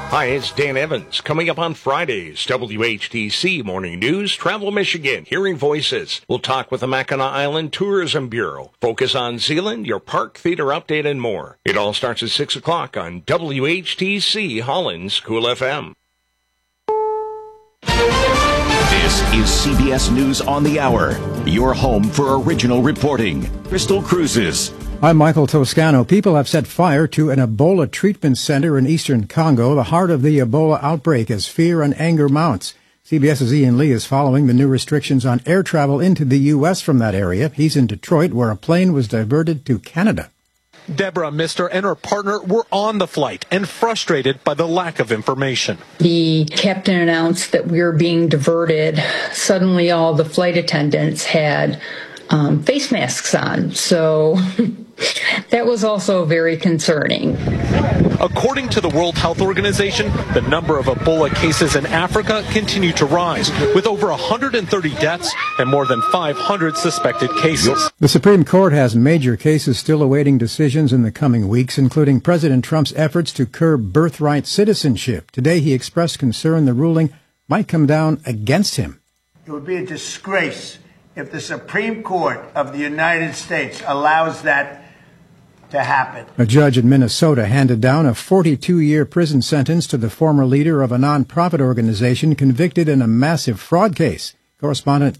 Hi, it's Dan Evans. Coming up on Fridays, WHTC Morning News, Travel Michigan, Hearing Voices. We'll talk with the Mackinac Island Tourism Bureau. Focus on Zealand, your park theater update, and more. It all starts at 6 o'clock on WHTC Holland's Cool FM. This is CBS News on the Hour, your home for original reporting. Crystal Cruises. I'm Michael Toscano. People have set fire to an Ebola treatment center in eastern Congo, the heart of the Ebola outbreak, as fear and anger mounts. CBS's Ian Lee is following the new restrictions on air travel into the U.S. from that area. He's in Detroit, where a plane was diverted to Canada. Deborah Mister and her partner were on the flight and frustrated by the lack of information. The captain announced that we were being diverted. Suddenly all the flight attendants had face masks on, so that was also very concerning. According to the World Health Organization, the number of Ebola cases in Africa continue to rise, with over 130 deaths and more than 500 suspected cases. The Supreme Court has major cases still awaiting decisions in the coming weeks, including President Trump's efforts to curb birthright citizenship. Today he expressed concern the ruling might come down against him. It would be a disgrace if the Supreme Court of the United States allows that to happen. A judge in Minnesota handed down a 42-year prison sentence to the former leader of a nonprofit organization convicted in a massive fraud case. Correspondent